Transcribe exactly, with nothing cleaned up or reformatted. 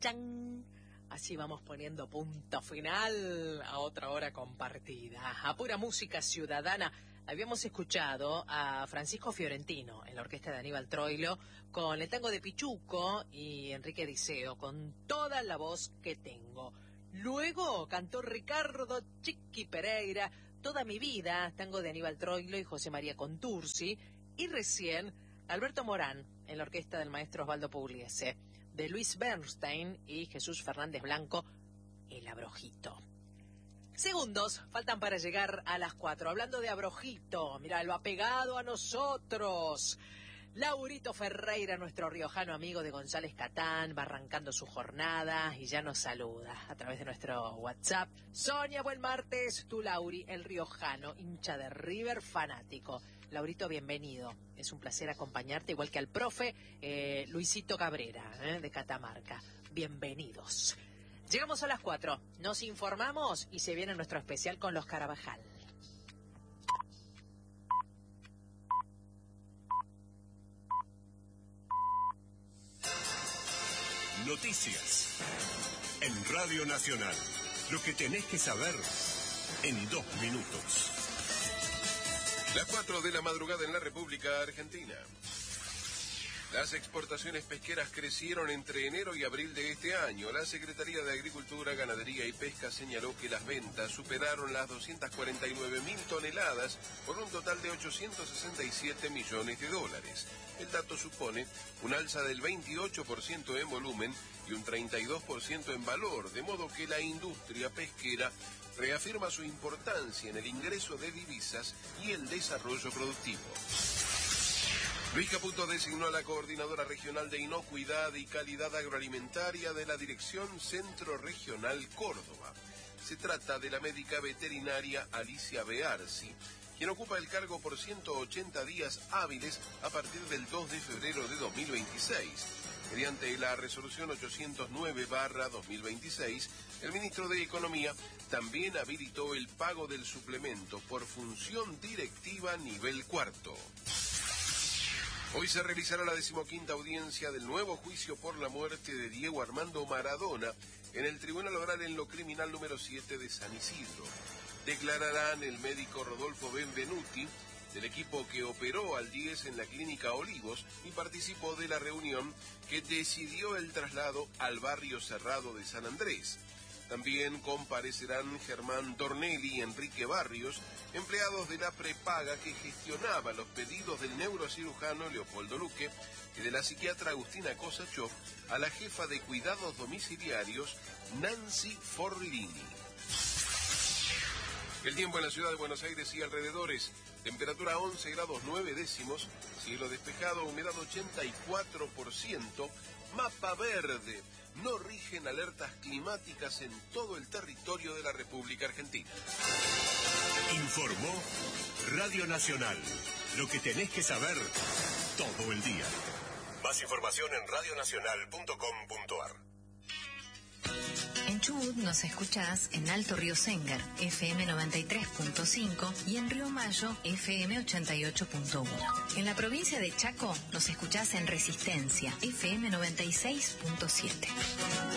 chan. Así vamos poniendo punto final a otra hora compartida. A pura música ciudadana. Habíamos escuchado a Francisco Fiorentino en la orquesta de Aníbal Troilo con el tango de Pichuco y Enrique Diceo con Toda la voz que tengo. Luego cantó Ricardo Chiqui Pereira, Toda mi vida, tango de Aníbal Troilo y José María Contursi. Y recién Alberto Morán en la orquesta del maestro Osvaldo Pugliese, de Luis Bernstein y Jesús Fernández Blanco, El Abrojito. Segundos faltan para llegar a las cuatro. Hablando de Abrojito, mira, lo ha pegado a nosotros. Laurito Ferreira, nuestro riojano amigo de González Catán, va arrancando su jornada y ya nos saluda a través de nuestro WhatsApp. Sonia, buen martes. Tú, Lauri, el riojano, hincha de River, fanático. Laurito, bienvenido. Es un placer acompañarte, igual que al profe eh, Luisito Cabrera, eh, de Catamarca. Bienvenidos. Llegamos a las cuatro, nos informamos y se viene nuestro especial con los Carabajal. Noticias en Radio Nacional. Lo que tenés que saber en dos minutos. Las cuatro de la madrugada en la República Argentina. Las exportaciones pesqueras crecieron entre enero y abril de este año. La Secretaría de Agricultura, Ganadería y Pesca señaló que las ventas superaron las doscientas cuarenta y nueve mil toneladas por un total de ochocientos sesenta y siete millones de dólares. El dato supone un alza del veintiocho por ciento en volumen y un treinta y dos por ciento en valor, de modo que la industria pesquera reafirma su importancia en el ingreso de divisas y el desarrollo productivo. Luis Caputo designó a la coordinadora regional de inocuidad y calidad agroalimentaria de la Dirección Centro Regional Córdoba. Se trata de la médica veterinaria Alicia Bearsi, quien ocupa el cargo por ciento ochenta días hábiles a partir del dos de febrero de dos mil veintiséis. Mediante la resolución ochocientos nueve barra dos mil veintiséis, el ministro de Economía también habilitó el pago del suplemento por función directiva nivel cuarto. Hoy se realizará la decimoquinta audiencia del nuevo juicio por la muerte de Diego Armando Maradona en el Tribunal Oral en lo Criminal número siete de San Isidro. Declararán el médico Rodolfo Benvenuti, del equipo que operó al diez en la clínica Olivos y participó de la reunión que decidió el traslado al barrio cerrado de San Andrés. También comparecerán Germán Tornelli y Enrique Barrios, empleados de la prepaga que gestionaba los pedidos del neurocirujano Leopoldo Luque y de la psiquiatra Agustina Cosachov a la jefa de cuidados domiciliarios Nancy Forlini. El tiempo en la ciudad de Buenos Aires y alrededores: temperatura once grados nueve décimos, cielo despejado, humedad ochenta y cuatro por ciento, mapa verde. No rigen alertas climáticas en todo el territorio de la República Argentina. Informó Radio Nacional. Lo que tenés que saber todo el día. Más información en radio nacional punto com punto a r. En Chubut nos escuchás en Alto Río Sengar, F M noventa y tres punto cinco, y en Río Mayo, F M ochenta y ocho punto uno. En la provincia de Chaco nos escuchás en Resistencia, F M noventa y seis punto siete.